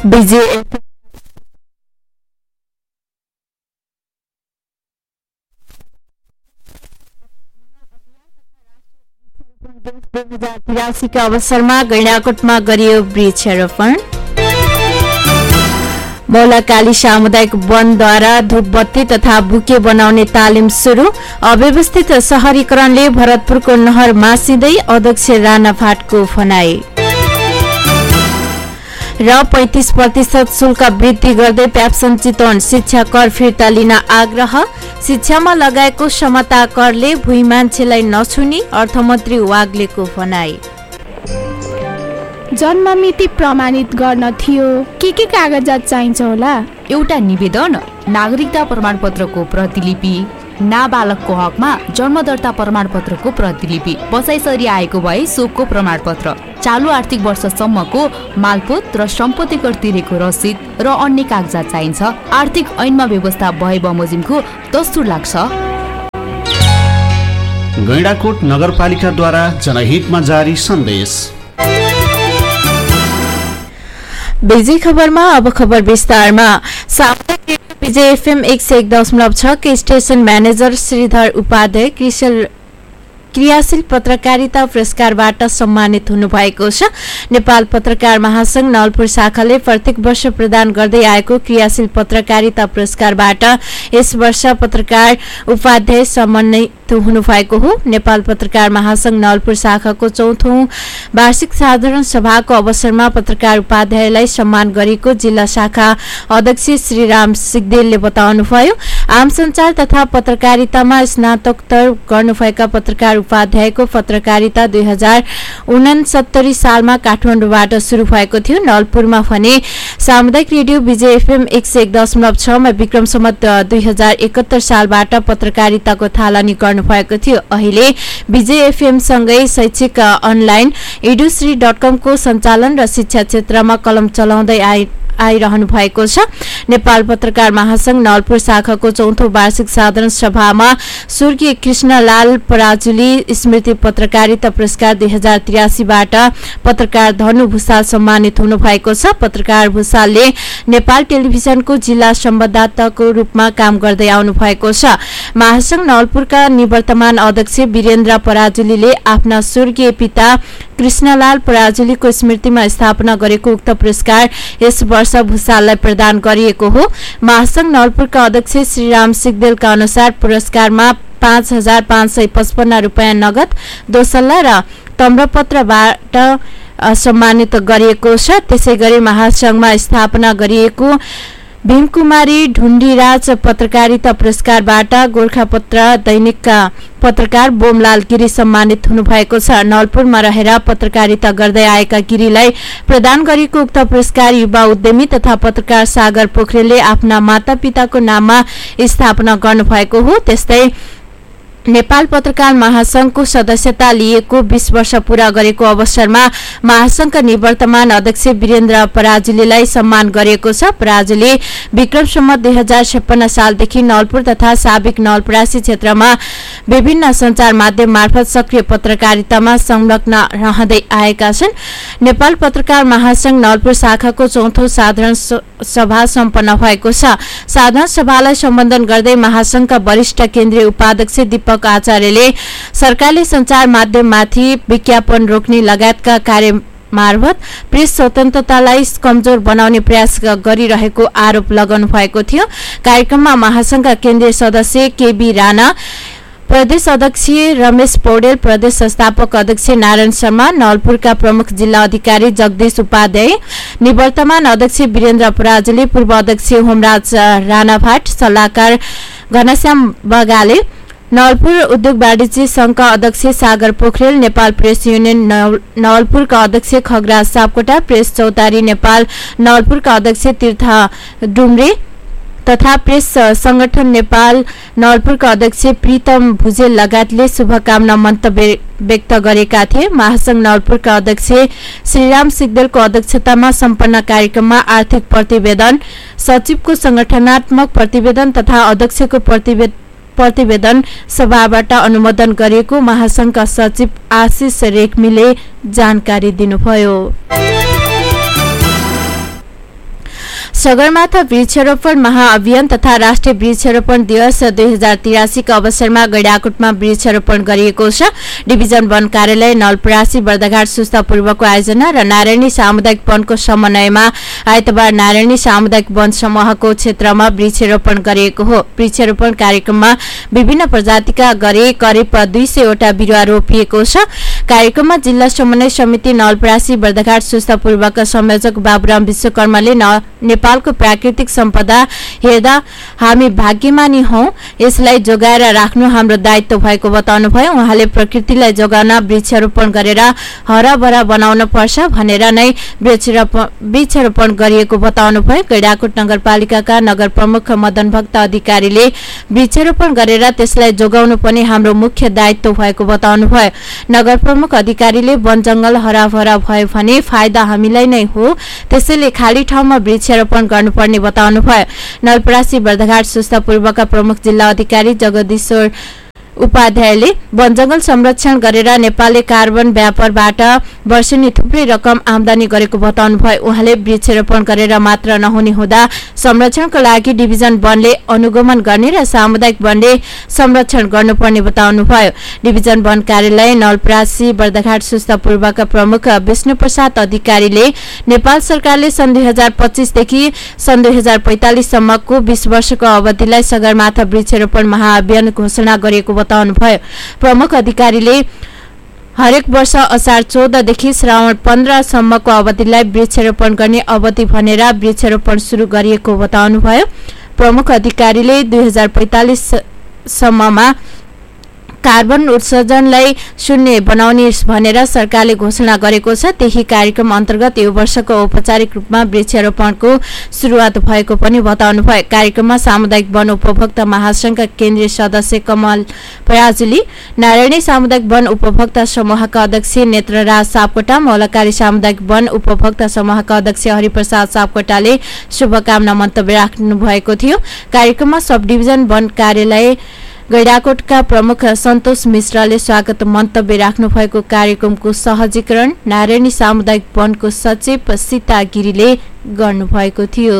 विजय का अवसरमा गैंडाकोटमा गरियो वृक्षारोपण। मौलाकाली सामुदायिक वनद्वारा धूपबत्ती तथा बुके बनाउने तालिम सुरु। अव्यवस्थित शहरीकरणले भरतपुरको नहर मासिँदै अध्यक्ष राणा फाटको भनाई। र 35% शुल्क वृद्धि गर्दै प्याप्सन चितवन शिक्षा कर फिर्ता लिन आग्रह। शिक्षामा लगाएको क्षमता करले भुइँ मान्छेलाई नछुनी अर्थमन्त्री वाग्लेको भनाई। जन्ममिति प्रमाणित गर्न थियो के कागजात चाहिन्छ होला? एउटा निवेदन, नागरिकता प्रमाणपत्रको प्रतिलिपि, नाबालकको हकमा जन्मदर्ता प्रमाणपत्रको प्रतिलिपि, बसाइसरी आएको भए सोको प्रमाणपत्र, चालु आर्थिक वर्षसम्मको मालपोत र सम्पत्ति कर तिरेको रसिद र अन्य कागजात चाहिन्छ। आर्थिक ऐनमा व्यवस्था भए बमोजिमको दस्तुर लाग्छ। गैंडाकोट नगरपालिकाद्वारा जनहितमा जारी सन्देश। विजय खबरमा अब खबर विस्तारमा। सामुदायिक विजय एफएम 101.6 के स्टेशन म्यानेजर श्रीधर उपाध्याय क्रियाशील पत्रकारिता पुरस्कारबाट सम्मानित हुनुभएको छ। नेपाल पत्रकार महासंघ नलपुर शाखाले प्रत्येक वर्ष प्रदान गर्दै आएको क्रियाशील पत्रकारिता पुरस्कारबाट यस वर्ष पत्रकार उपाध्याय सम्मानित हुनुभएको हो। नेपाल पत्रकार महासंघ नलपुर शाखाको 4औं वार्षिक साधारण सभाको अवसरमा पत्रकार उपाध्यायलाई सम्मान गरेको जिल्ला शाखा अध्यक्ष श्रीराम सिगदेलले बताउनुभयो। आम सञ्चार तथा पत्रकारितामा स्नातकोत्तर गर्नुभएका पत्रकार उपाध्यायको पत्रकारिता 2069 सालमा काठमाडौँबाट सुरु भएको थियो। नलपुरमा भने सामुदायिक रेडियो विजय एफएम 101.6 मा विक्रम सम्वत 2071 सालबाट पत्रकारिताको थालनी गर्नुभएको थियो। अहिले विजय एफएम सँगै शैक्षिक अनलाइन eduश्री.com को सञ्चालन र शिक्षा क्षेत्रमा कलम चलाउँदै आइरहनु भएको छ। नेपाल पत्रकार महासंघ नलपुर शाखाको 4औं वार्षिक साधारण सभामा स्वर्गीय कृष्णलाल पराजुली स्मृति पत्रकारिता पुरस्कार 2083 बाट पत्रकार धनु भूषाल सम्मानित हुनु भएको छ। पत्रकार भूषालले नेपाल टेलिभिजनको जिल्ला संवाददाताको रूपमा काम गर्दै आउनु भएको छ। महासंघ नलपुरका निवर्तमान अध्यक्ष वीरेन्द्र पराजुलीले आफ्ना स्वर्गीय पिता कृष्णलाल पराजुलीको स्मृतिमा स्थापना गरेको उक्त पुरस्कार यस वर्ष भूषाललाई प्रदान गरिएको हो। महासंघ नलपुरका अध्यक्ष श्रीराम सिगदेलका अनुसार पुरस्कारमा 5,555 रुपैयाँ नगद, दोसल्ला र तम्रपत्रबाट सम्मानित गरिएको छ। त्यसैगरी महासंघमा स्थापना गरिएको भीमकुमारी ढुण्डीराज पत्रकारिता पुरस्कारबाट गोरखापत्र दैनिकका पत्रकार बोमलाल गिरी सम्मानित हुनुभएको छ। नलपुरमा रहेर पत्रकारिता गर्दै आएका गिरीलाई प्रदान गरिएको उक्त पुरस्कार युवा उद्यमी तथा पत्रकार सागर पोखरेलले आफ्ना मातापिताको नाममा स्थापना गर्नुभएको हो। त्यस्तै नेपाल पत्रकार महासंघको सदस्यता लिएको 20 वर्ष पूरा गरेको अवसरमा महासंघका निवर्तमान अध्यक्ष वीरेन्द्र पराजुलीलाई सम्मान गरिएको छ। पराजुली विक्रम सम्वत 2056 सालदेखि नलपुर तथा साबिक नलपरासी क्षेत्रमा विभिन्न सञ्चार माध्यम मार्फत सक्रिय पत्रकारितामा संलग्न रहँदै आएका छन्। नेपाल पत्रकार महासंघ नलपुर शाखाको 4औं साधारण सभा सम्पन्न भएको छ। साधारण सभालाई सम्बोधन गर्दै महासंघका वरिष्ठ केन्द्रीय उपाध्यक्ष दीपक आचार्यले सरकारले सञ्चार माध्यममाथि विज्ञापन रोक्ने लगायतका कार्य मार्फत प्रेस स्वतन्त्रतालाई कमजोर बनाउने प्रयास गरिरहेको आरोप लगाउनु भएको थियो। कार्यक्रममा महासंघका केन्द्रीय सदस्य केबी राणा, प्रदेश अध्यक्ष रमेश पौडेल, प्रदेश संस्थापक अध्यक्ष नारायण शर्मा, नलपुरका प्रमुख जिल्ला अधिकारी जगदीश उपाध्याय, निवर्तमान अध्यक्ष वीरेन्द्र पराजुली, पूर्व अध्यक्ष होमराज राणाभाट, सल्लाहकार घनश्याम बगाले, नलपुर उद्योग वाणिज्य संघका अध्यक्ष सागर पोखरेल, नेपाल प्रेस युनियन नवलपुरका अध्यक्ष खगराज सापकोटा, प्रेस चौतारी नेपाल नवलपुरका अध्यक्ष तीर्थ डुम्रे तथा प्रेस संगठन नेपाल नवलपुरका अध्यक्ष प्रीतम भुजेल लगायतले शुभकामना मन्तव्य व्यक्त गरेका थिए। महासंघ नवलपुरका अध्यक्ष श्रीराम सिगदेलको अध्यक्षतामा सम्पन्न कार्यक्रममा आर्थिक प्रतिवेदन, सचिवको संगठनात्मक प्रतिवेदन तथा अध्यक्षको प्रतिवेदन सभाबाट अनुमोदन गरिएको महासंघका सचिव आशिष रेग्मीले जानकारी दिनुभयो। सगरमाथा वृक्षारोपण महाअभियान तथा राष्ट्रिय वृक्षारोपण दिवस 2083 का अवसरमा गैंडाकोटमा वृक्षारोपण गरिएको छ। डिभिजन वन कार्यालय नलपरासी बर्दाघाट सुस्ता पूर्वको आयोजना र नारायणी सामुदायिक वनको समन्वयमा आइतबार नारायणी सामुदायिक वन समूहको क्षेत्रमा वृक्षारोपण गरिएको हो। वृक्षारोपण कार्यक्रममा विभिन्न प्रजातिका गरी करिब 200 वटा बिरुवा रोपिएको छ। कार्यक्रममा जिल्ला समन्वय समिति नलपरासी बर्दाघाट सुस्ता पूर्वका संयोजक बाबुराम विश्वकर्माले नेपालको प्राकृतिक सम्पदा हेर्दा हामी भाग्यमानी हौं, यसलाई जोगाएर राख्नु हाम्रो दायित्व भएको बताउनुभयो। उहाँले प्रकृतिलाई जोगाउन वृक्षारोपण गरेर हराभरा बनाउन पर्छ भनेर नै वृक्षारोपण गरिएको बताउनुभयो। गैंडाकोट नगरपालिकाका नगर प्रमुख मदन भक्त अधिकारीले वृक्षारोपण गरेर त्यसलाई जोगाउनु पनि हाम्रो मुख्य दायित्व भएको बताउनुभयो। नगर प्रमुख अधिकारीले वन जंगल हराभरा भयो भने फाइदा हामीलाई नै हो, त्यसैले खाली ठाउँमा वृक्षारोपण गर्नुपर्ने बताउनुभयो। नलपरासी बर्दाघाट सुस्ता पूर्वका प्रमुख जिल्ला अधिकारी जगदीश्वर उपाध्यायले वन जंगल संरक्षण गरेर नेपालले कार्बन व्यापारबाट वर्षेनी थुप्रै रकम आमदानी गरेको बताउनुभयो। उहाँले वृक्षारोपण गरेर मात्र नहुने हुँदा संरक्षणको लागि डिभिजन वनले अनुगमन गर्ने र सामुदायिक वनले संरक्षण गर्नुपर्ने बताउनुभयो। डिभिजन वन कार्यालय नलपरासी बर्दाघाट सुस्ता पूर्वका प्रमुख विष्णु प्रसाद अधिकारीले नेपाल सरकारले सन् 2025 देखि सन् 2045 सम्मको 20 वर्षको अवधिलाई सगरमाथा वृक्षारोपण महाअभियान घोषणा गरेको बताउनुभयो। प्रमुख अधिकारीले हरेक वर्ष असार 14 देखि श्रावण 15 सम्मको अवधिलाई वृक्षारोपण गर्ने अवधि भनेर वृक्षारोपण शुरू गरिएको बताउनुभयो। प्रमुख अधिकारीले 2045 सम्ममा कार्बन उत्सर्जनलाई शून्य बनाउने भनेर सरकारले घोषणा गरेको छ। त्यही कार्यक्रम अन्तर्गत यो वर्षको औपचारिक रूपमा वृक्षारोपणको सुरुवात भएको पनि बताउनुभयो। कार्यक्रममा सामुदायिक वन उपभोक्ता महासंघका केन्द्रीय सदस्य कमल पराजुली, नारायणी सामुदायिक वन उपभोक्ता समूहका अध्यक्ष नेत्रराज सापकोटा, मौलकारी सामुदायिक वन उपभोक्ता समूहका अध्यक्ष हरिप्रसाद सापकोटाले शुभकामना मन्तव्य राख्नु भएको थियो। कार्यक्रममा सब डिभिजन वन कार्यालय गैंडाकोटका प्रमुख सन्तोष मिश्रले स्वागत मन्तव्य राख्नु भएको कार्यक्रमको सहजीकरण नारायणी सामुदायिक वनको सचिव सीता गिरीले गर्नुभएको थियो।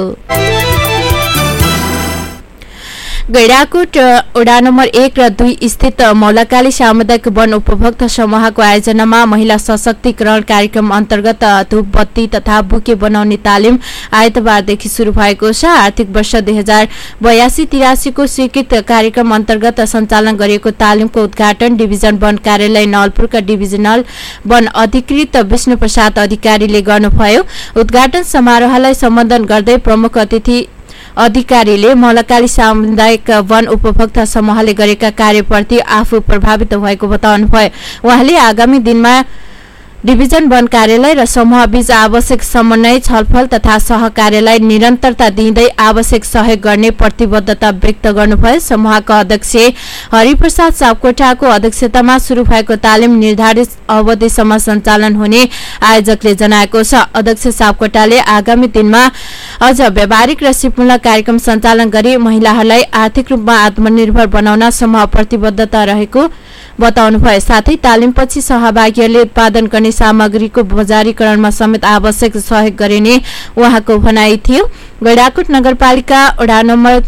गैंडाकोट वडा नम्बर 1 र 2 स्थित मौलकाली सामुदायिक वन उपभोक्ता समूहको आयोजनामा महिला सशक्तिकरण कार्यक्रम अन्तर्गत धूपबत्ती तथा बुके बनाउने तालिम आइतबारदेखि शुरू भएको छ। आर्थिक वर्ष 2082-83 को स्वीकृत कार्यक्रम अन्तर्गत सञ्चालन गरिएको तालिमको उद्घाटन डिभिजन वन कार्यालय नलपुरका डिभिजनल वन अधिकृत विष्णु प्रसाद अधिकारीले गर्नुभयो। उद्घाटन समारोहलाई सम्बोधन गर्दै प्रमुख अतिथि अधिकारीले मौलकाली सामुदायिक वन उपभोक्ता समूहले गरेका कार्यप्रति आफू प्रभावित भएको बताउनुभयो। उहाँले आगामी दिनमा डिभिजन वन कार्यालय र समूहबीच आवश्यक समन्वय छलफल तथा सहकार्यलाई निरन्तरता दिँदै आवश्यक सहयोग गर्ने प्रतिबद्धता व्यक्त गर्नुभयो। समूहका अध्यक्ष हरिप्रसाद सापकोटाको अध्यक्षतामा शुरू भएको तालिम निर्धारित अवधिसम्म सञ्चालन हुने आयोजकले जनाएको छ। अध्यक्ष सापकोटाले आगामी दिनमा अझ व्यावहारिक र सिपमूलक कार्यक्रम सञ्चालन गरी महिलाहरूलाई आर्थिक रूपमा आत्मनिर्भर बनाउन समूह प्रतिबद्धता रहेको बताउनुभयो। साथै तालिमपछि सहभागीहरूले उत्पादन गर्ने सामग्रीको बजारीकरणमा समेत आवश्यक सहयोग गरिने उहाँको भनाइ थियो। गैंडाकोट नगरपालिका वडा नम्बर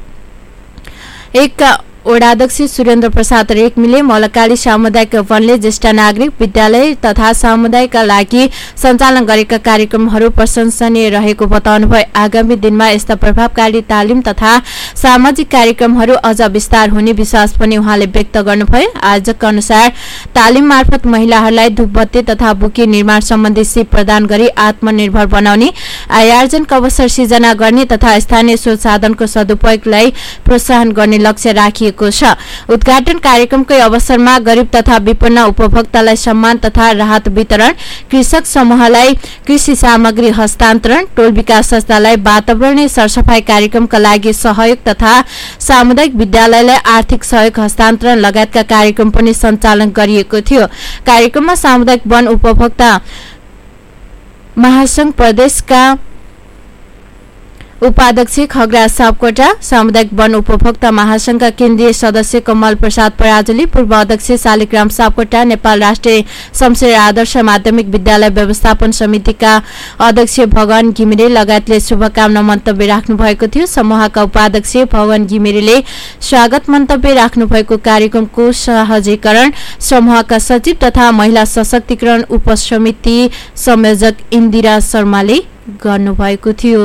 1 का वडाध्यक्ष सुरेन्द्र प्रसाद रेग्मीले मौलकाली सामुदायिक वनले ज्येष्ठ नागरिक विद्यालय तथा समुदायका लागि सञ्चालन गरेका कार्यक्रमहरू प्रशंसनीय रहेको बताउनुभयो। आगामी दिनमा यस्ता प्रभावकारी तालिम तथा सामाजिक कार्यक्रमहरू अझ विस्तार हुने विश्वास पनि उहाँले व्यक्त गर्नुभयो। आयोजकका अनुसार तालिम मार्फत महिलाहरूलाई धूपबत्ती तथा बुके निर्माण सम्बन्धी सिप प्रदान गरी आत्मनिर्भर बनाउने, आयार्जनको अवसर सिर्जना गर्ने तथा स्थानीय स्रोत साधनको सदुपयोगलाई प्रोत्साहन गर्ने लक्ष्य राखिएको छ। उद्घाटन कार्यक्रमकै अवसरमा गरिब तथा विपन्न उपभोक्तालाई सम्मान तथा राहत वितरण, कृषक समूहलाई कृषि सामग्री हस्तान्तरण, टोल विकास संस्थालाई वातावरणीय सरसफाई कार्यक्रमका लागि सहयोग तथा सामुदायिक विद्यालयलाई आर्थिक सहयोग हस्तान्तरण लगायतका कार्यक्रम पनि सञ्चालन गरिएको थियो। कार्यक्रममा सामुदायिक वन उपभोक्ता महासंघ प्रदेशका उपाध्यक्ष खगराज सापकोटा, सामुदायिक वन उपभोक्ता महासंघका केन्द्रीय सदस्य कमल प्रसाद पराजुली, पूर्व अध्यक्ष शालिग्राम सापकोटा, नेपाल राष्ट्रिय शमशेर आदर्श माध्यमिक विद्यालय व्यवस्थापन समितिका अध्यक्ष भगवान घिमिरे लगायतले शुभकामना मन्तव्य राख्नु भएको थियो। समूहका उपाध्यक्ष भगवान घिमिरेले स्वागत मन्तव्य राख्नु भएको कार्यक्रमको सहजीकरण समूहका सचिव तथा महिला सशक्तिकरण उपसमिति संयोजक इन्दिरा शर्माले गर्नुभएको थियो।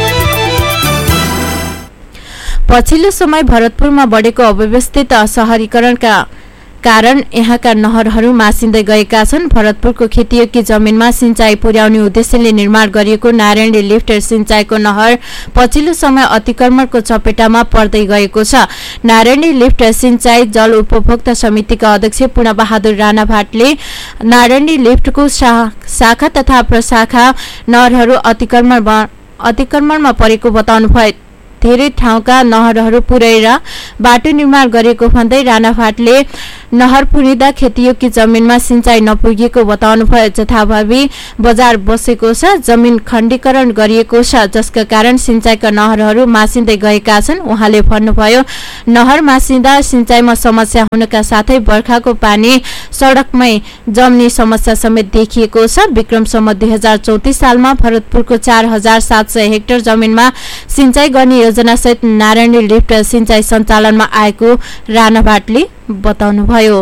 पछिल्लो समय भरतपुरमा बढेको अव्यवस्थित शहरीकरणका कारण यहाँका नहरहरू मासिँदै गएका छन्। भरतपुरको खेतीयोग्य जमिनमा सिंचाई पुर्याउने उद्देश्यले निर्माण गरिएको नारायणी लिफ्ट सिंचाईको नहर पछिल्लो समय अतिक्रमणको चपेटामा पर्दै गएको छ। नारायणी लिफ्ट सिंचाई जल उपभोक्ता समितिका अध्यक्ष पूर्णबहादुर राणा भाटले नारायणी लिफ्टको शाखा तथा प्रशाखा नहरहरू अतिक्रमणमा परेको बताउनुभयो। धेरै ठाउँका नहरहरू पुर्याएर बाटो निर्माण गरेको भन्दै राणा भाटले नहर पुरिँदा खेतीयोग्य जमिनमा सिंचाई नपुगेको बताउनुभयो। जथाभावी बजार बसेको छ, जमिन खण्डीकरण गरिएको छ, जसका कारण सिंचाईका नहरहरू मासिँदै गएका छन्। उहाँले भन्नुभयो, नहर मासिँदा सिंचाईमा समस्या हुनका साथै बर्खाको पानी सडकमै जम्ने समस्या समेत देखिएको छ। विक्रमसम्म 2034 सालमा भरतपुरको 4700 हेक्टर जमिनमा सिंचाई गर्ने योजनासहित नारायणी लिफ्ट सिंचाई सञ्चालनमा आएको राणा भाटले बताउनुभयो।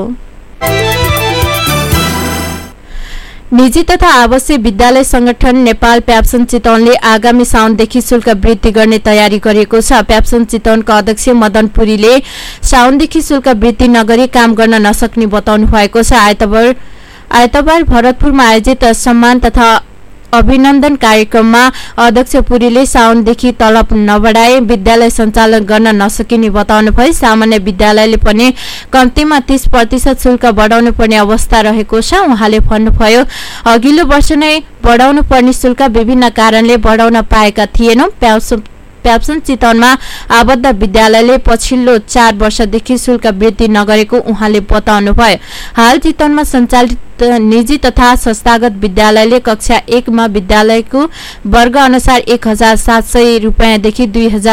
निजी तथा आवासीय विद्यालय संगठन नेपाल प्याप्सन चितवनले आगामी साउनदेखि शुल्क वृद्धि गर्ने तयारी गरेको छ। प्याप्सन चितवनका अध्यक्ष मदन पुरीले साउनदेखि शुल्क वृद्धि नगरी काम गर्न नसक्ने बताउनु भएको छ। आइतबार भरतपुरमा आयोजित सम्मान तथा अभिनन्दन कार्यक्रममा अध्यक्ष पुरीले साउनदेखि तलब नबढाए विद्यालय सञ्चालन गर्न नसकिने बताउनुभयो। सामान्य विद्यालयले पनि कम्तीमा 30% शुल्क बढाउनु पर्ने अवस्था रहेको छ। उहाँले भन्नुभयो, अघिल्लो वर्ष नै बढाउनु पर्ने शुल्क विभिन्न कारणले बढाउन पाएका थिएनौं। प्याप्सन चितवनमा आबद्ध विद्यालयले पछिल्लो 4 वर्षदेखि शुल्क वृद्धि नगरेको उहाँले बताउनुभयो। हाल चितवनमा सञ्चालित निजी तथा संस्थागत विद्यालयले कक्षा 1 मा विद्यालयको वर्ग अनुसार 1700 रुपैयाँदेखि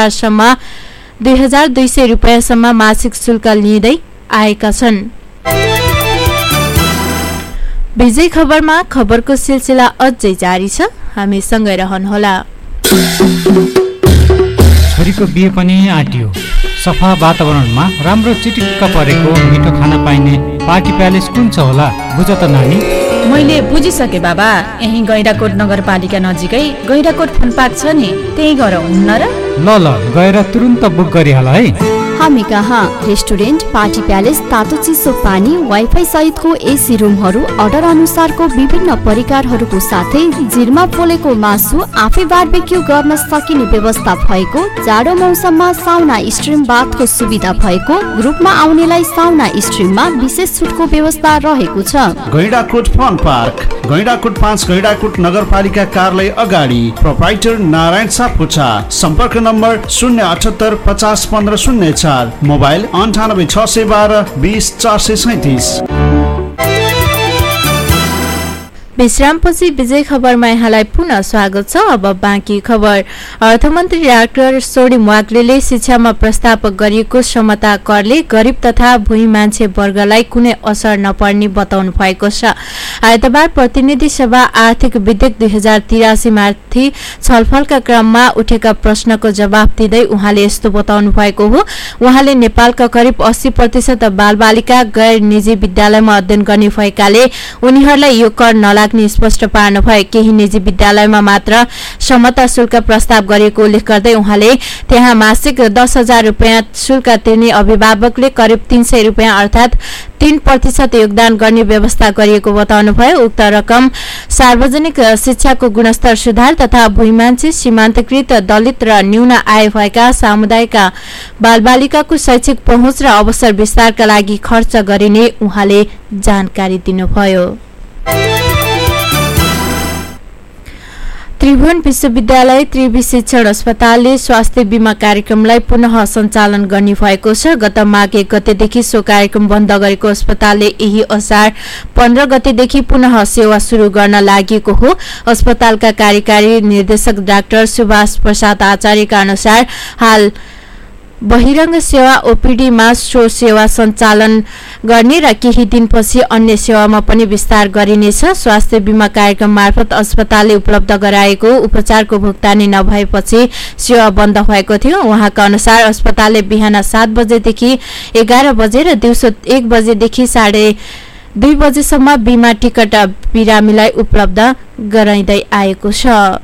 2200 रुपैयाँसम्म मासिक शुल्क लिँदै आएका छन्। विजय खबरमा खबरको सिलसिला अझै जारी छ, हामी सँगै रहनुहोला। छोरीको बिहे पनि आँटियो। सफा वातावरणमा राम्रो चिटिक्क परेको मिठो खाना पाइने पार्टी प्यालेस कुन छ होला बुझ त नानी। मैले बुझिसके बाबा, यही गैंडाकोट नगरपालिका नजिकै गैंडाकोट फन पार्क छ नि, त्यही गएर हुन्न र? ल गएर तुरुन्त बुक गरिहाल है। हामी कहाँ रेस्टुरेन्ट, पार्टी प्यालेस, तातो चिसो पानी, वाइफाई सहितको एसी रुमहरू, अर्डर अनुसारको विभिन्न परिकारहरूको साथै जिरमा पोलेको मासु, आफै बारबेक्यू गर्न सकिने व्यवस्था भएको, जाडो मौसममा साउना स्ट्रिम बाथको सुविधा भएको, ग्रुपमा आउनेलाई साउना स्ट्रिममा विशेष छुटको व्यवस्था रहेको छ। गैंडाकोट फन पार्क, गैंडाकोट 5 गैंडाकोट नगरपालिका कार्यालय अगाडि, प्रोप्राइटर नारायण सापकोटा। सम्पर्क नम्बर 078 50 15 04, मोबाइल 98 612 20 437। विश्रामपछि विजय खबरमा यहाँलाई पुनः स्वागत छ। अब बाँकी खबर। अर्थमन्त्री डाक्टर सोडिम वाग्लेले शिक्षामा प्रस्ताव गरिएको क्षमता करले गरिब तथा भूमि मान्छे वर्गलाई कुनै असर नपर्ने बताउनु भएको छ। आइतबार प्रतिनिधि सभा आर्थिक विधेयक 2083 माथि छलफलका क्रममा उठेका प्रश्नको जवाफ दिँदै उहाँले यस्तो बताउनु भएको हो। उहाँले नेपालका करिब 80% बालबालिका गैर निजी विद्यालयमा अध्ययन गर्ने भएकाले उनीहरूलाई यो कर नलाग्ने स्पष्ट पार्नु भयो। केही निजी विद्यालयमा मात्र क्षमता शुल्क प्रस्ताव गरेको उल्लेख गर्दै उहाँले त्यहाँ मासिक 10,000 रुपैयाँ शुल्क तिर्ने अभिभावकले करिब 300 रुपैयाँ अर्थात् 3% योगदान गर्ने व्यवस्था गरिएको बताउनुभयो। उक्त रकम सार्वजनिक शिक्षाको गुणस्तर सुधार तथा भूमिमान्छे, सीमान्तकृत, दलित र न्यून आय भएका समुदायका बालबालिकाको शैक्षिक पहुँच र अवसर विस्तारका लागि खर्च गरिने उहाँले जानकारी दिनुभयो। त्रिभुवन विश्वविद्यालय त्रिवी शिक्षण अस्पतालले स्वास्थ्य बीमा कार्यक्रमलाई पुनः सञ्चालन गर्ने भएको छ। गत माघ 1 गतेदेखि सो कार्यक्रम बन्द गरेको अस्पतालले यही असार 15 गतेदेखि पुनः सेवा सुरु गर्न लागेको हो। अस्पतालका कार्यकारी निर्देशक डाक्टर सुभाष प्रसाद आचार्यका अनुसार हाल बहिरङ्ग सेवा ओपीडीमा सो सेवा सञ्चालन गर्ने र केही दिनपछि अन्य सेवामा पनि विस्तार गरिनेछ। स्वास्थ्य बीमा कार्यक्रम मार्फत अस्पतालले उपलब्ध गराएको उपचारको भुक्तानी नभएपछि सेवा बन्द भएको थियो। उहाँका अनुसार अस्पतालले बिहान 7 बजेदेखि 11 बजे र दिउँसो 1 बजेदेखि 2:30 बजेसम्म बीमा टिकट बिरामीलाई उपलब्ध गराइँदै आएको छ।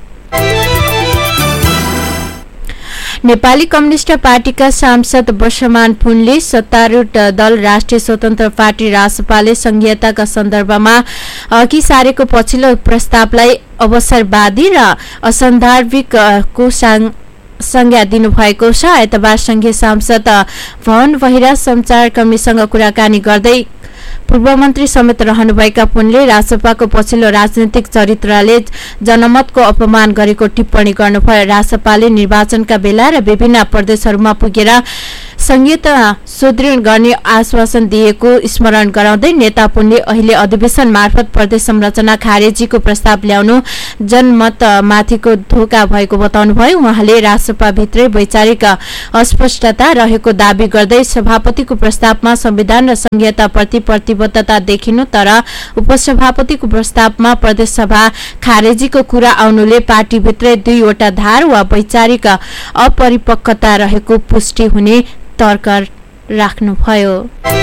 नेपाली कम्युनिस्ट पार्टीका सांसद वर्षमान पुनले सत्तारूढ दल राष्ट्रिय स्वतन्त्र पार्टी रासपाले संघीयताका सन्दर्भमा अघि सारेको पछिल्लो प्रस्तावलाई अवसरवादी र असन्दार्भिकको संज्ञा दिनुभएको छ। आइतबार संघीय सांसद भवन बहिरा सञ्चारकर्मीसँग कुराकानी गर्दै पूर्व मन्त्री समेत रहनुभएका पुनले रासपाको पछिल्लो राजनीतिक चरित्रले जनमतको अपमान गरेको टिप्पणी गर्नुभयो। रासपाले निर्वाचनका बेला र विभिन्न प्रदेशहरूमा पुगेर संघीयता सुदृढ गर्ने आश्वासन दिएको स्मरण गराउँदै नेता पुनले अहिले अधिवेशन मार्फत प्रदेश संरचना खारेजीको प्रस्ताव ल्याउनु जनमत माथिको धोका भएको बताउनुभयो। उहाँले रासपा भित्रै वैचारिक अस्पष्टता रहेको दावी गर्दै सभापतिको प्रस्तावमा संविधान र संघीयताप्रति प्रतिबद्धता देखिनु तर उपसभापतिको प्रस्तावमा प्रदेशसभा खारेजीको कुरा आउनुले पार्टीभित्रै 2वटा धार वा वैचारिक अपरिपक्वता रहेको पुष्टि हुने तर्क राख्नुभयो।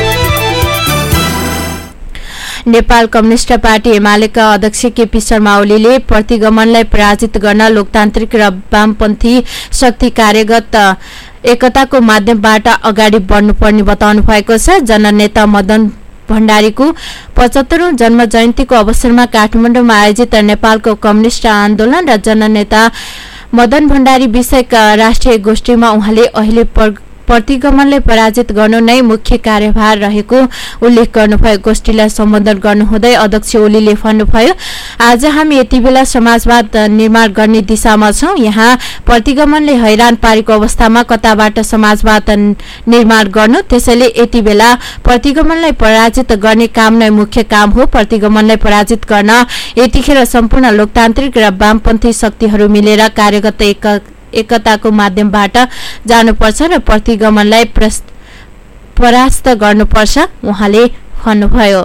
नेपाल कम्युनिस्ट पार्टी एमालेका अध्यक्ष केपी शर्मा ओलीले प्रतिगमनलाई पराजित गर्न लोकतान्त्रिक र वामपन्थी शक्ति कार्यगत एकताको माध्यमबाट अगाडि बढ्नुपर्ने बताउनु भएको छ। जननेता मदन भण्डारीको 75औं जन्म जयन्तीको अवसरमा काठमाडौँमा आयोजित नेपालको कम्युनिस्ट आन्दोलन र जननेता मदन भण्डारी विषयक राष्ट्रिय गोष्ठीमा उहाँले अहिले प्रतिगमनलाई पराजित गर्नु नै मुख्य कार्यभार रहेको उल्लेख गर्नुभयो। गोष्ठीलाई सम्बोधन गर्नुहुँदै अध्यक्ष ओलीले भन्नुभयो, आज हामी यति बेला समाजवाद निर्माण गर्ने दिशामा छौं। यहाँ प्रतिगमनले हैरान पारेको अवस्थामा कताबाट समाजवाद निर्माण गर्नु, त्यसैले यति बेला प्रतिगमनलाई पराजित गर्ने काम नै मुख्य काम हो। प्रतिगमनलाई पराजित गर्न यतिखेर सम्पूर्ण लोकतान्त्रिक र वामपन्थी शक्तिहरू मिलेर कार्यगत एकताको माध्यमबाट जानुपर्छ र प्रतिगमनलाई परास्त गर्नुपर्छ उहाँले भन्नुभयो।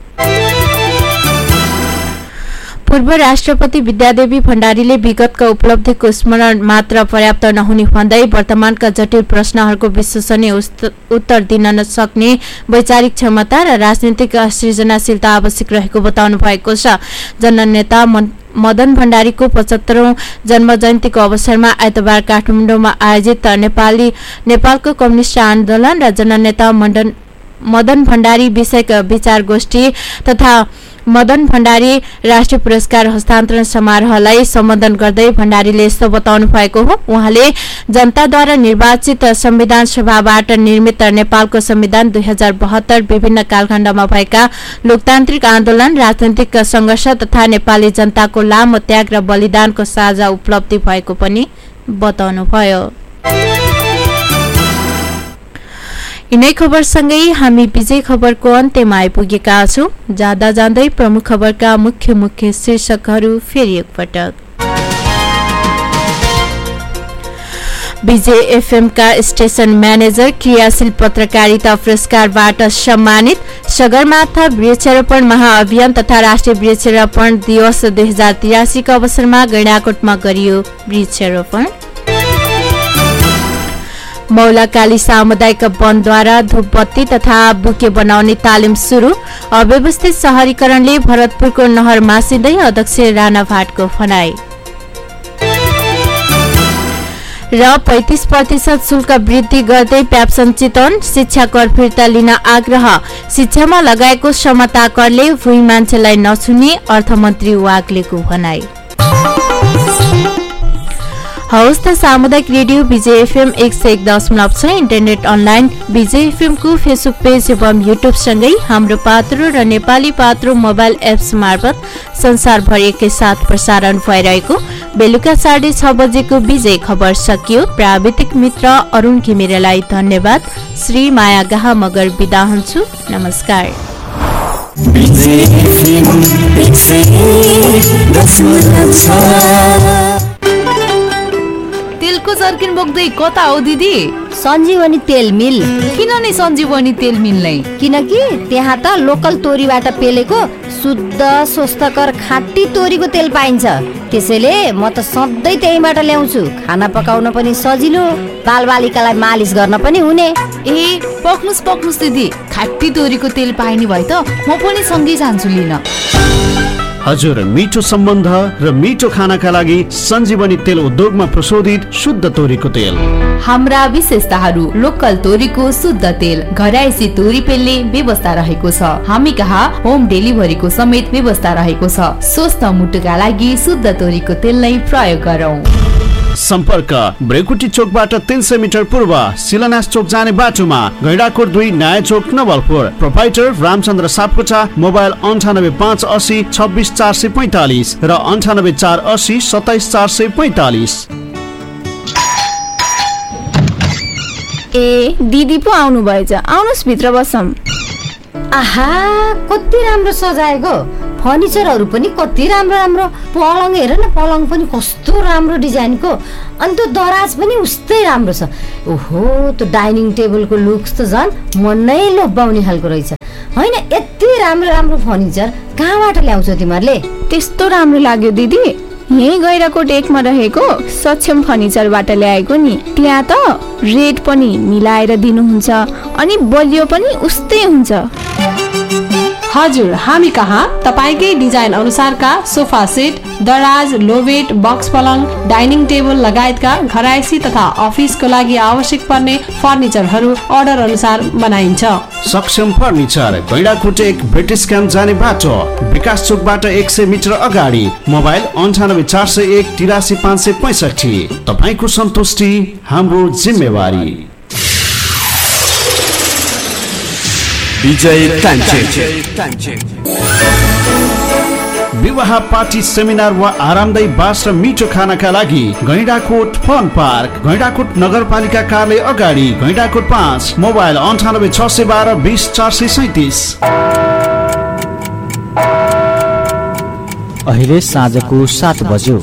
पूर्व राष्ट्रपति विद्यादेवी भण्डारीले विगतका उपलब्धिको स्मरण मात्र पर्याप्त नहुने भन्दै वर्तमानका जटिल प्रश्नहरूको विश्वसनीय उत्तर दिन सक्ने वैचारिक क्षमता र राजनीतिक सृजनाशीलता आवश्यक रहेको बताउनु भएको छ। जननेता मदन भण्डारीको 75औं जन्म जयन्तीको अवसरमा आइतबार काठमाडौँमा आयोजित नेपालको कम्युनिस्ट आन्दोलन र जननेता मदन भण्डारी विषयक विचार गोष्ठी तथा मदन भण्डारी राष्ट्रिय पुरस्कार हस्तान्तरण समारोहलाई सम्बोधन गर्दै भण्डारीले यस्तो बताउनु भएको हो। उहाँले जनताद्वारा निर्वाचित संविधान सभाबाट निर्मित नेपालको संविधान 2072 विभिन्न कालखण्डमा भएका लोकतान्त्रिक आन्दोलन, राजनीतिक संघर्ष तथा नेपाली जनताको लामो त्याग र बलिदानको साझा उपलब्धि भएको पनि बताउनुभयो। यिनै खबरसँगै हामी विजय खबरको अन्त्यमा आइपुगेका छौं। जाँदा जाँदै प्रमुख खबरका मुख्य शीर्षकहरू फेरि एकपटक। विजय एफएम का स्टेशन मैनेजर क्रियाशील पत्रकारिता पुरस्कारबाट सम्मानित। सगरमाथा वृक्षारोपण महाअभियान तथा राष्ट्रिय वृक्षारोपण दिवस 2083 का अवसरमा गैंडाकोटमा गरियो वृक्षारोपण। मौलाकाली सामुदायिक वनद्वारा धूपबत्ती तथा बुके बनाउने तालिम सुरु। अव्यवस्थित शहरीकरणले भरतपुरको नहर मासिँदै अध्यक्ष राणा भाटको भनाई। र 35% शुल्क वृद्धि गर्दै प्याप्सन चितवन, शिक्षा कर फिर्ता लिन आग्रह। शिक्षामा लगाएको क्षमता करले भुइँ मान्छेलाई नछुने अर्थमन्त्री वाग्लेको भनाई। हवस् त सामुदायिक रेडियो विजय एफएम 101.6 इन्टरनेट अनलाइन विजय एफएम को फेसबुक पेज एवं युट्युब सँगै हाम्रो पात्रो र नेपाली पात्रो मोबाइल एप्स मार्फत संसारभर एकैसाथ प्रसारण भइरहेको बेलुका 6:30 बजेको विजय खबर सकियो। प्राविधिक मित्र अरुण घिमिरेलाई धन्यवाद। श्री माया गाह मगर बिदा हुन्छु। नमस्कार। तेलको जर्किन बोक्दै कता हो दिदी? सञ्जीवनी तेल मिल। किन नि सञ्जीवनी तेल मिल नै? किनकि त्यहाँ त लोकल तोरीबाट पेलेको शुद्ध स्वस्थकर खाटी तोरीको तेल पाइन्छ। त्यसैले म त सधैँ त्यहीबाट ल्याउँछु। खाना पकाउन पनि सजिलो, बालबालिकालाई मालिस गर्न पनि हुने। ए पक्नुस् दिदी, खाटी तोरीको तेल पाइने भए त म पनि सँगै जान्छु लिन। हजुर, मिठो सम्बन्ध र मिठो खानाका लागि सञ्जीवनी तेल उद्योगमा प्रशोधित शुद्ध तोरीको तेल। हाम्रा विशेषताहरू: लोकल तोरीको शुद्ध तेल, घरायसी तोरी पेल्ने व्यवस्था रहेको छ। हामी कहाँ होम डेलिभरीको समेत व्यवस्था रहेको छ। स्वस्थ मुटुका लागि शुद्ध तोरीको तेल नै प्रयोग गरौँ। सम्पर्क: ब्रेकुटी चोकबाट 300 मिटर पूर्व शिलान्यास चोक जाने बाटोमा, गैंडाकोट 2 नयाँ चोक नवलपुर। प्रोप्राइटर रामचन्द्र सापकोटा। मोबाइल 9858 26 445 र 98 480 27 445। ए दिदी पो आउनु भएछ, आउनुस् भित्र बसौँ। आहा, कति राम्रो सजाएको। फर्निचरहरू पनि कति राम्रो। पलङ हेर न, पलङ पनि कस्तो राम्रो डिजाइनको। अनि त्यो दराज पनि उस्तै राम्रो छ। ओहो, त्यो डाइनिङ टेबलको लुक्स त झन् मनै लोभ्याउने खालको रहेछ। होइन, यति राम्रो फर्निचर कहाँबाट ल्याउँछौ तिमीहरूले? त्यस्तो राम्रो लाग्यो दिदी? यही गैराकोट 1मा रहेको सक्षम फर्निचरबाट ल्याएको नि। त्यहाँ त रेट पनि मिलाएर दिनुहुन्छ अनि बलियो पनि उस्तै हुन्छ। हजुर, हामी कहाँ तपाईकै डिजाइन अनुसारका सोफा सेट, दराज, लोबेट, बक्स पलङ, डाइनिङ टेबल लगायतका घरायसी तथा अफिसको लागि आवश्यक पर्ने फर्निचरहरू अर्डर अनुसार बनाइन्छ। सक्षम फर्निचर, गैंडाकोट 1 ब्रिटिश क्याम्प जाने बाटो, विकास चोकबाट 100 मिटर अगाडि। मोबाइल 98 401 83 565। तपाईको सन्तुष्टि हाम्रो जिम्मेवारी। विजय कान्छे। विवाह, पार्टी, सेमिनार वा आरामदायी बास र मिठो खानाका लागि गैंडाकोट फन पार्क, गैंडाकोट नगरपालिका कार्यालय अगाडि, गैंडाकोट 5। मोबाइल 98 612 20 437। अहिले साँझको 7 बज्यो।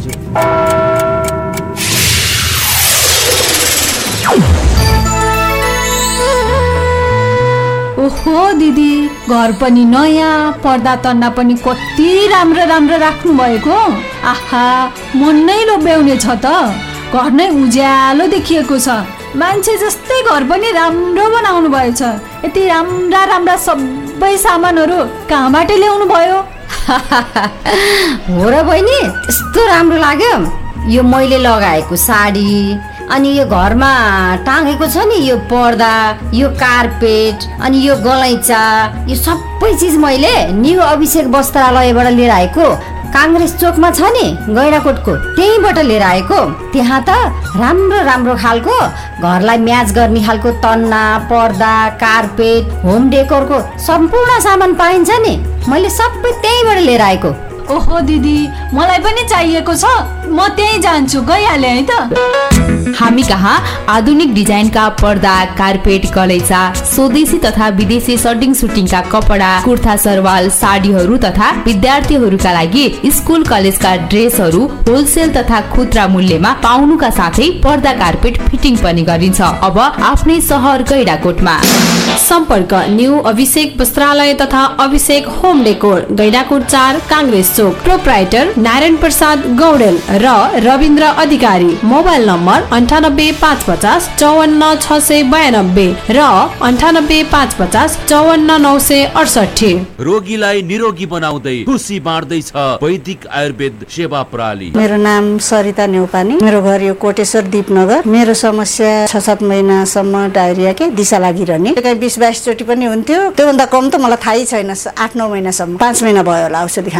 ओहो दिदी, घर पनि नयाँ, पर्दा तन्ना पनि कति राम्रो राख्नु भएको। आहा, मन नै लोभ्याउने छ त। घर नै उज्यालो देखिएको छ। मान्छे जस्तै घर पनि राम्रो बनाउनु भएछ। यति राम्रा सबै सामानहरू कहाँबाट ल्याउनु भयो? हो र बहिनी, यस्तो राम्रो लाग्यो। यो मैले लगाएको साडी, अनि यो घरमा टाँगेको छ नि यो पर्दा, यो कार्पेट, अनि यो गलैँचा, यो सबै चिज मैले न्यू अभिषेक वस्त्रालयबाट लिएर आएको। काङ्ग्रेस चोकमा छ नि गैंडाकोटको, त्यहीँबाट लिएर आएको। त्यहाँ त राम्रो खालको घरलाई म्याच गर्ने खालको तन्ना, पर्दा, कार्पेट, होम डेकोरको सम्पूर्ण सामान पाइन्छ नि। मैले सबै त्यहीँबाट लिएर आएको। ओहो दिदी, मलाई पनि चाहिएको छ। म त्यहीँ जान्छु, गइहालेँ है त। हामी कहाँ आधुनिक डिजाइनका पर्दा, कार्पेट, गलैँचा, स्वदेशी तथा विदेशी सर्टिङ सुटिङका कपडा, कुर्ता सरवाल, साडीहरू तथा विद्यार्थीहरूका लागि स्कुल कलेजका ड्रेसहरू होलसेल तथा खुद्रा मूल्यमा पाउनुका साथै पर्दा, कार्पेट फिटिङ पनि गरिन्छ। अब आफ्नै सहर गैंडाकोटमा। सम्पर्क: न्यू अभिषेक वस्त्रालय तथा अभिषेक होम डेकोर, गैंडाकोट 4 काङ्ग्रेस चोक। प्रोप्राइटर नारायण प्रसाद गौडेल र रविन्द्र अधिकारी। मोबाइल नम्बर 98 550 54 692 र 98 550 54 968। रोगीलाई निरोगी बनाउँदै खुसी बाँड्दैछ वैदिक आयुर्वेद सेवा प्रणाली। मेरो नाम सरिता नेउपानी, मेरो घर यो कोटेश्वर दीपनगर। मेरो समस्या 6-7 महिनासम्म डायरिया के दिशा लागिरहने, 20-22 चोटि पनि हुन्थ्यो। त्योभन्दा कम त मलाई थाहै छैन। 8-9 महिनासम्म, 5 महिना भयो होला औषधि खान थाले।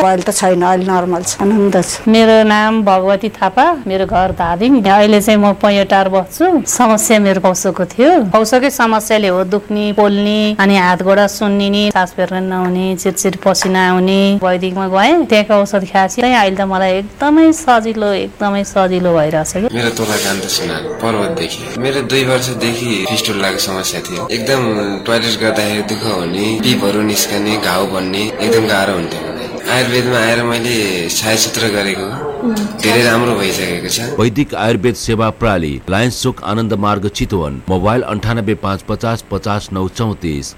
अहिले त छैन, अहिले नर्मल छ, आनन्द छ। मेरो नाम भगवती थापा, मेरो घर धादिङ। अहिले चाहिँ म पैटार बस्छु। समस्या मेरो पौसोको थियो। पौसोकै समस्याले हो दुख्ने, पोल्ने, अनि हात गोडा सुन्निने, सास फेर्न नहुने, चिरचिर पसिना आउने। वैदिकमा गएँ, त्यहाँको औषध खाएपछि अहिले त मलाई एकदमै सजिलो भइरहेछ। मेरो तोला कान्त सिन्हा पर्वतदेखि। मेरो 2 वर्षदेखि फिस्टुलाको समस्या थियो। एकदम टोयलेट गर्दाखेरि दुःख हुने, पिपहरू निस्कने, घाउ बन्ने, एकदम गाह्रो हुन्थ्यो। आयुर्वेदमा आएर मैले छायाचित्र गरेको धेरै राम्रो भइसकेको छ। वैदिक आयुर्वेद सेवा प्रणाली, लायन्स चोक, आनन्द मार्ग, चितवन। मोबाइल 9855 50 934।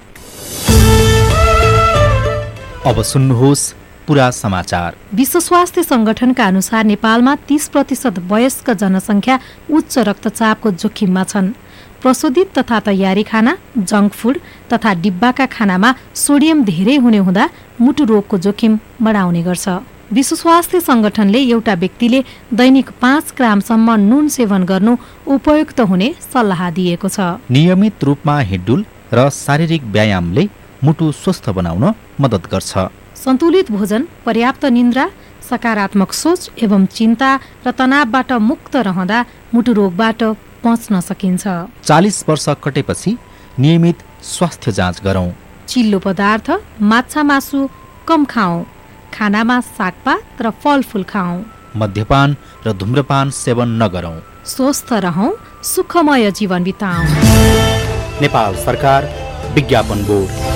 अब सुन्नुहोस् पुरा समाचार। विश्व स्वास्थ्य संगठनका अनुसार नेपालमा 30% वयस्क जनसङ्ख्या उच्च रक्तचापको जोखिममा छन्। प्रशोधित तथा तयारी खाना, जङ्क फुड तथा डिब्बाका खानामा सोडियम धेरै हुने हुँदा मुटु रोगको जोखिम बढाउने गर्छ। विश्व स्वास्थ्य संगठनले एउटा व्यक्तिले दैनिक 5 ग्रामसम्म नुन सेवन गर्नु उपयुक्त हुने सल्लाह दिएको छ। नियमित रूपमा हिँडडुल र शारीरिक व्यायामले मुटु स्वस्थ बनाउन मद्दत गर्छ। सन्तुलित भोजन, पर्याप्त निन्द्रा, सकारात्मक सोच एवं चिन्ता र तनावबाट मुक्त रहँदा मुटु रोगबाट बच्न सकिन्छ। 40 वर्ष कटेपछि नियमित स्वास्थ्य जाँच गरौँ। चिल्लो पदार्थ, माछा मासु कम खाऊ। खानामा सागपात र फलफुल खाऊ। मद्यपान र धूम्रपान सेवन नगरौँ। स्वस्थ रहौं, सुखमय जीवन बिताऊ। नेपाल सरकार, विज्ञापन बोर्ड।